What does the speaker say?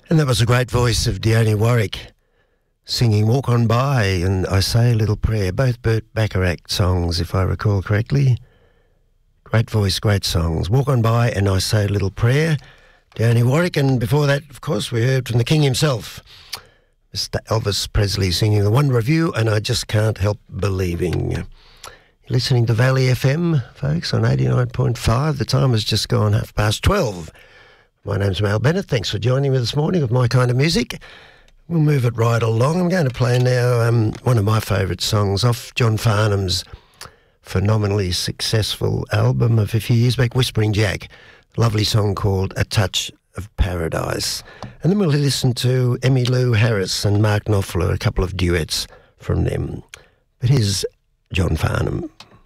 And that was a great voice of Dione Warwick singing Walk On By and I Say a Little Prayer, both Burt Bacharach songs, if I recall correctly. Great voice, great songs. Walk On By and I Say a Little Prayer, Dione Warwick. And before that, of course, we heard from the King himself, Mr. Elvis Presley, singing The Wonder of You and I Just Can't Help Believing. You're listening to Valley FM, folks, on 89.5. The time has just gone 12:30. My name's Mal Bennett. Thanks for joining me this morning with my kind of music. We'll move it right along. I'm going to play now one of my favourite songs off John Farnham's phenomenally successful album of a few years back, Whispering Jack. Lovely song called A Touch of Paradise. And then we'll listen to Emmylou Harris and Mark Knopfler, a couple of duets from them. But here's John Farnham.